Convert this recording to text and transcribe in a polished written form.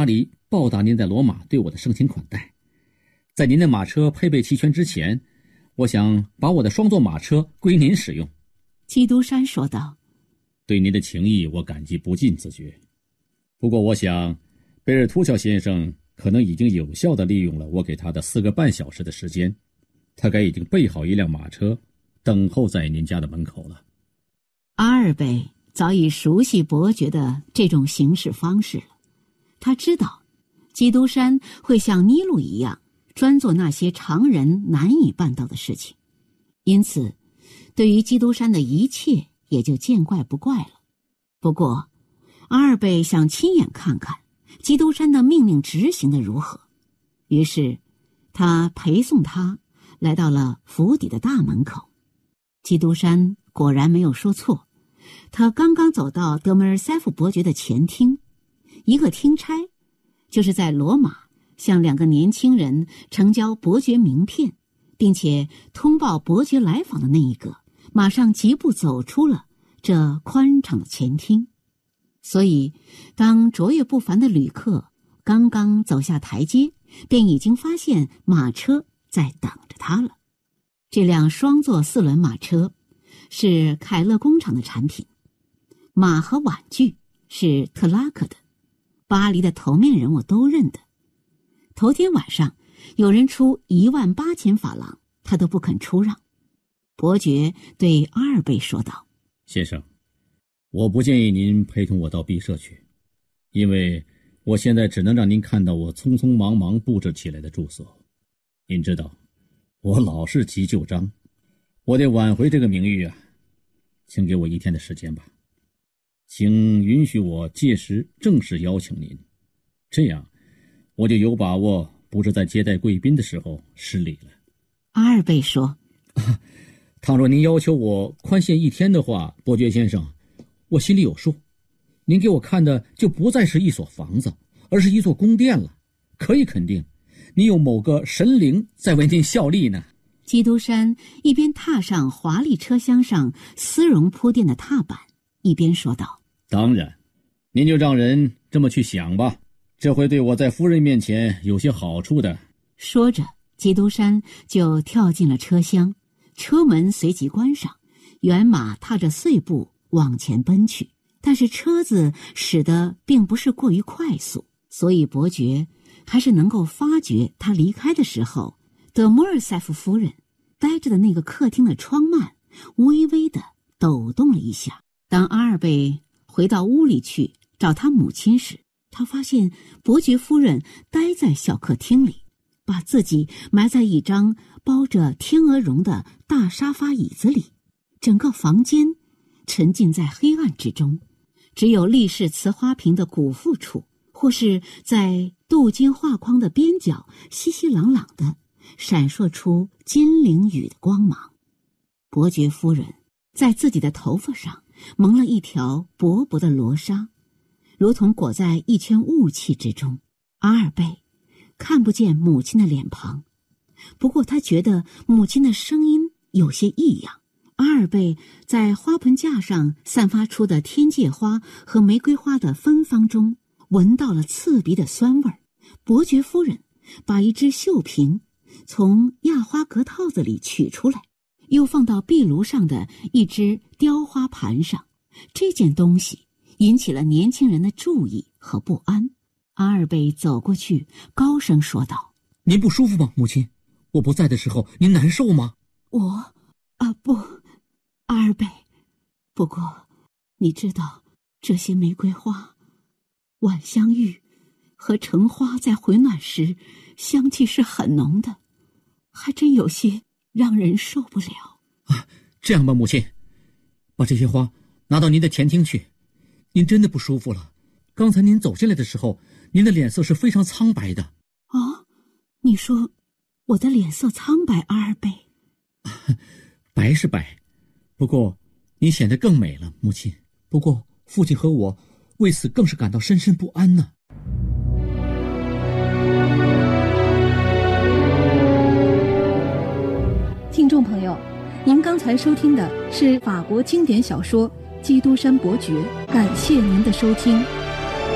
巴黎报答您在罗马对我的盛情款待。在您的马车配备齐全之前，我想把我的双座马车归您使用。 基督山说道： 对您的情谊我感激不尽自觉，不过我想贝尔图乔先生可能已经有效地利用了我给他的4个半小时的时间，他该已经备好一辆马车等候在您家的门口了。 阿尔贝早已熟悉伯爵的这种行事方式了，他知道基督山会像尼禄一样专做那些常人难以办到的事情，因此对于基督山的一切也就见怪不怪了。不过阿尔贝想亲眼看看基督山的命令执行的如何，于是他陪送他来到了府邸的大门口。基督山果然没有说错，他刚刚走到德梅尔塞夫伯爵的前厅，一个听差，就是在罗马向2个年轻人呈交伯爵名片并且通报伯爵来访的那一个，马上疾步走出了这宽敞的前厅。所以当卓越不凡的旅客刚刚走下台阶，便已经发现马车在等着他了。这辆双座4轮马车是凯勒工厂的产品，马和碗具是特拉克的，巴黎的头面人我都认得。头天晚上有人出18000法郎，他都不肯出让。伯爵对阿尔贝说道： 先生，我不建议您陪同我到毕舍去，因为我现在只能让您看到我匆匆忙忙布置起来的住所。您知道我老是急就章，我得挽回这个名誉啊，请给我1天的时间吧，请允许我届时正式邀请您，这样我就有把握不是在接待贵宾的时候失礼了。 阿尔贝说： 倘若您要求我宽限1天的话，伯爵先生，我心里有数。您给我看的就不再是一所房子，而是一座宫殿了。可以肯定，你有某个神灵在为您效力呢。 基督山一边踏上华丽车厢上丝绒铺垫的踏板，一边说道： 当然，您就让人这么去想吧，这会对我在夫人面前有些好处的。 说着，基督山就跳进了车厢，车门随即关上，辕马踏着碎步往前奔去。但是车子驶得并不是过于快速，所以伯爵还是能够发觉他离开的时候，德莫尔塞夫夫人呆着的那个客厅的窗幔微微地抖动了一下。当阿尔贝回到屋里去找他母亲时，他发现伯爵夫人待在小客厅里，把自己埋在一张包着天鹅绒的大沙发椅子里，整个房间沉浸在黑暗之中，只有立式瓷花瓶的鼓腹处，或是在镀金画框的边角稀稀朗朗的闪烁出金灵雨的光芒。伯爵夫人在自己的头发上蒙了一条薄薄的罗纱，如同裹在一圈雾气之中。阿尔贝看不见母亲的脸庞，不过他觉得母亲的声音有些异样。阿尔贝在花盆架上散发出的天芥花和玫瑰花的芬芳中闻到了刺鼻的酸味儿。伯爵夫人把一只绣瓶从压花格套子里取出来，又放到壁炉上的一只雕花盘上。这件东西引起了年轻人的注意和不安。阿尔贝走过去，高声说道： 您不舒服吗，母亲？我不在的时候您难受吗？ 不，阿尔贝，不过你知道这些玫瑰花、晚香玉和橙花在回暖时香气是很浓的，还真有些让人受不了。 这样吧，母亲，把这些花拿到您的前厅去。您真的不舒服了，刚才您走进来的时候，您的脸色是非常苍白的。 你说我的脸色苍白，阿尔贝？ 白是白，不过您显得更美了，母亲。不过父亲和我为此更是感到深深不安呢。 听众朋友，您刚才收听的是法国经典小说《基督山伯爵》，感谢您的收听。